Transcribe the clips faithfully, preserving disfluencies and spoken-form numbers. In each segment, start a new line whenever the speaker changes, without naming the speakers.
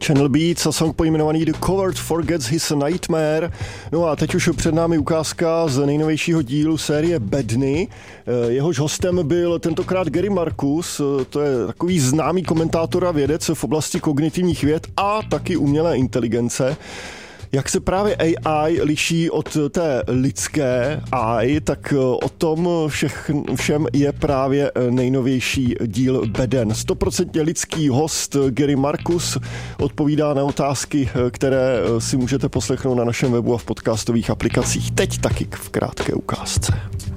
Channel Beats a song pojmenovaný The Coward Forgets His Nightmare. No a teď už před námi ukázka z nejnovějšího dílu série Bedny. Jehož hostem byl tentokrát Gary Marcus, to je takový známý komentátor a vědec v oblasti kognitivních věd a taky umělé inteligence. Jak se právě A I liší od té lidské A I, tak o tom všech, všem je právě nejnovější díl Beden. Stoprocentně lidský host Gary Marcus odpovídá na otázky, které si můžete poslechnout na našem webu a v podcastových aplikacích. Teď taky v krátké ukázce.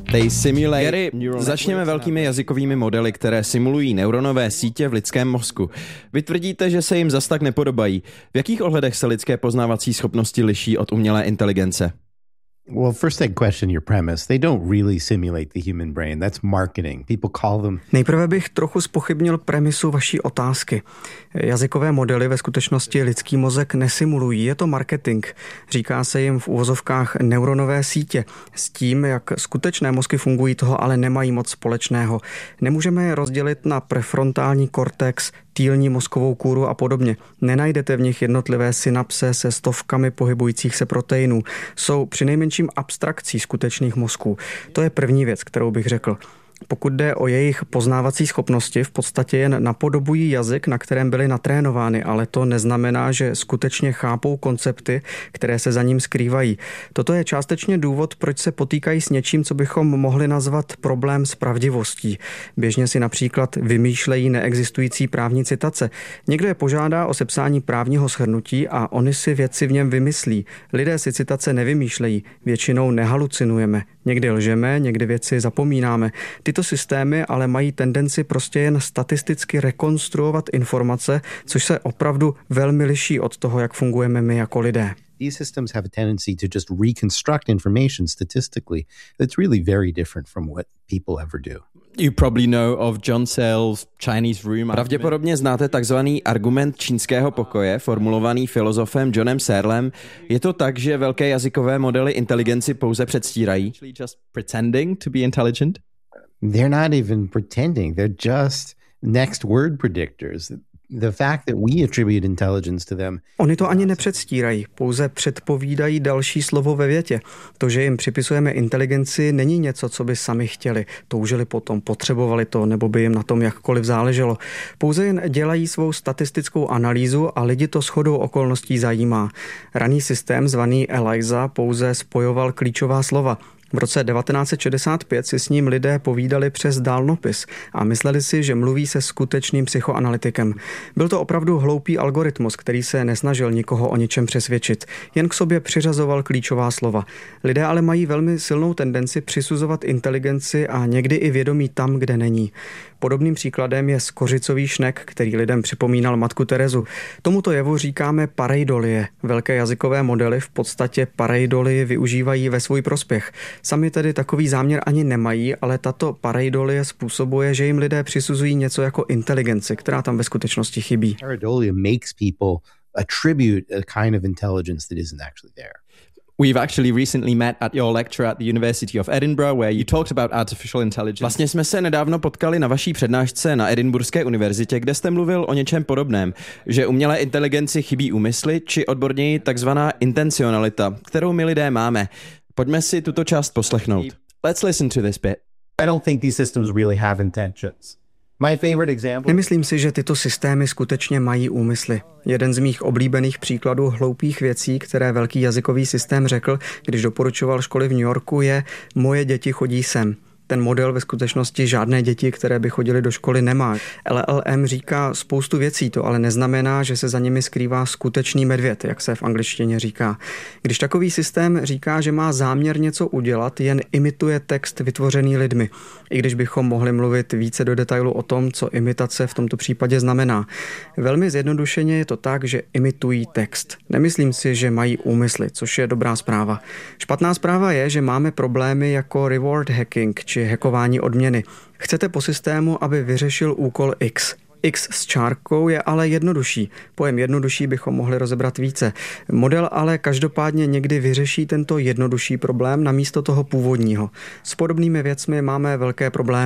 Gary, začněme velkými jazykovými modely, které simulují neuronové sítě v lidském mozku. Vy tvrdíte, že se jim zas tak nepodobají. V jakých ohledech se lidské poznávací schopnosti liší od umělé inteligence?
Well, first I'd question your premise. They don't really simulate the human brain. That's marketing. People call them...
Nejprve bych trochu zpochybnil premisu vaší otázky. Jazykové modely ve skutečnosti lidský mozek nesimulují. Je to marketing. Říká se jim v uvozovkách neuronové sítě. S tím, jak skutečné mozky fungují, toho ale nemají moc společného. Nemůžeme je rozdělit na prefrontální kortex, týlní mozkovou kůru a podobně. Nenajdete v nich jednotlivé synapse se stovkami pohybujících se proteinů. Jsou přinejmenším abstrakcí skutečných mozků. To je první věc, kterou bych řekl. Pokud jde o jejich poznávací schopnosti, v podstatě jen napodobují jazyk, na kterém byly natrénovány, ale to neznamená, že skutečně chápou koncepty, které se za ním skrývají. Toto je částečně důvod, proč se potýkají s něčím, co bychom mohli nazvat problém s pravdivostí. Běžně si například vymýšlejí neexistující právní citace. Někdo je požádá o sepsání právního shrnutí a oni si věci v něm vymyslí. Lidé si citace nevymýšlejí, většinou nehalucinujeme. Někdy lžeme, někdy věci zapomínáme. Tyto systémy ale mají tendenci prostě jen statisticky rekonstruovat informace, což se opravdu velmi liší od toho, jak fungujeme my jako lidé.
These systems have a tendency to just reconstruct information statistically. That's really very different from what people ever do.
You probably know of John Searle's Chinese room. Pravděpodobně znáte takzvaný argument čínského pokoje, formulovaný filozofem Johnem Searlem. Je to tak, že velké jazykové modely inteligenci pouze předstírají? Just pretending to be intelligent?
They're not even pretending. They're just next word predictors. The fact that we attribute intelligence to them.
Oni to ani nepředstírají, pouze předpovídají další slovo ve větě. To, že jim připisujeme inteligenci, není něco, co by sami chtěli, toužili potom, potřebovali to, nebo by jim na tom jakkoliv záleželo. Pouze jen dělají svou statistickou analýzu a lidi to shodou okolností zajímá. Raný systém zvaný ELIZA pouze spojoval klíčová slova. V roce devatenáct set šedesát pět si s ním lidé povídali přes dálnopis a mysleli si, že mluví se skutečným psychoanalytikem. Byl to opravdu hloupý algoritmus, který se nesnažil nikoho o ničem přesvědčit, jen k sobě přiřazoval klíčová slova. Lidé ale mají velmi silnou tendenci přisuzovat inteligenci a někdy i vědomí tam, kde není. Podobným příkladem je skořicový šnek, který lidem připomínal matku Terezu. Tomuto jevu říkáme pareidolie. Velké jazykové modely v podstatě pareidolii využívají ve svůj prospěch. Sami tedy takový záměr ani nemají, ale tato pareidolie způsobuje, že jim lidé přisuzují něco jako inteligenci, která tam ve skutečnosti chybí.
Pareidolia makes people attribute a kind of intelligence that isn't actually there.
We've actually recently met at your lecture at the University of Edinburgh where you talked about artificial intelligence. Vlastně jsme se nedávno potkali na vaší přednášce na Edinburghské univerzitě, kde jste mluvil o něčem podobném, že umělé inteligenci chybí úmysly, či odborněji takzvaná intencionalita, kterou my lidé máme. Pojďme si tuto část poslechnout. Let's listen to this bit.
I don't think these systems really have intentions. My favorite example...
Nemyslím si, že tyto systémy skutečně mají úmysly. Jeden z mých oblíbených příkladů hloupých věcí, které velký jazykový systém řekl, když doporučoval školy v New Yorku, je moje děti chodí sem. Ten model ve skutečnosti žádné děti, které by chodily do školy, nemá. L L M říká spoustu věcí, to ale neznamená, že se za nimi skrývá skutečný medvěd, jak se v angličtině říká. Když takový systém říká, že má záměr něco udělat, jen imituje text vytvořený lidmi. I když bychom mohli mluvit více do detailu o tom, co imitace v tomto případě znamená. Velmi zjednodušeně je to tak, že imitují text. Nemyslím si, že mají úmysly, což je dobrá zpráva. Špatná zpráva je, že máme problémy jako reward hacking, či hackování odměny. Chcete po systému, aby vyřešil úkol X. X s čárkou je ale jednodušší. Pojem jednodušší bychom mohli rozebrat více. Model ale každopádně někdy vyřeší tento jednodušší problém namísto toho původního. S podobnými věcmi máme velké problémy.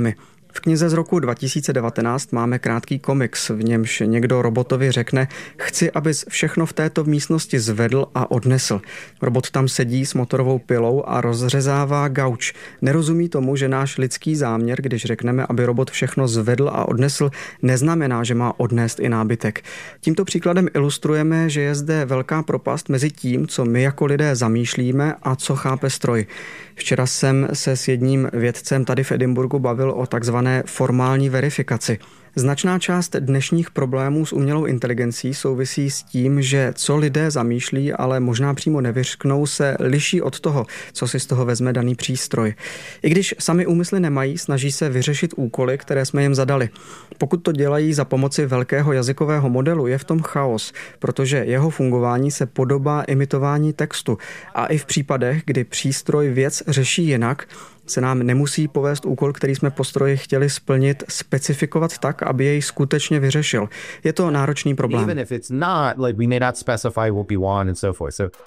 V knize z roku dva tisíce devatenáct máme krátký komiks, v němž někdo robotovi řekne: chci, abys všechno v této místnosti zvedl a odnesl. Robot tam sedí s motorovou pilou a rozřezává gauč. Nerozumí tomu, že náš lidský záměr, když řekneme, aby robot všechno zvedl a odnesl, neznamená, že má odnést i nábytek. Tímto příkladem ilustrujeme, že je zde velká propast mezi tím, co my jako lidé zamýšlíme a co chápe stroj. Včera jsem se s jedním vědcem tady v Edinburghu bavil o takzvané formální verifikaci. Značná část dnešních problémů s umělou inteligencí souvisí s tím, že co lidé zamýšlí, ale možná přímo nevyřknou, se liší od toho, co si z toho vezme daný přístroj. I když sami úmysly nemají, snaží se vyřešit úkoly, které jsme jim zadali. Pokud to dělají za pomoci velkého jazykového modelu, je v tom chaos, protože jeho fungování se podobá imitování textu. A i v případech, kdy přístroj věc řeší jinak, se nám nemusí povést úkol, který jsme po stroji chtěli splnit, specifikovat tak, aby jej skutečně vyřešil. Je to náročný problém.
Even if it's not, like we may not specify what we want and so forth. So...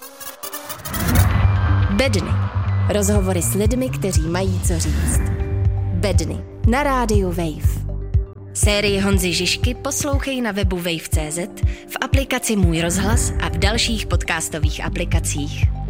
Bedny. Rozhovory s lidmi, kteří mají co říct. Bedny. Na rádiu Wave. Sérii Honzy Žižky poslouchej na webu wave tečka cé zet, v aplikaci Můj rozhlas a v dalších podcastových aplikacích.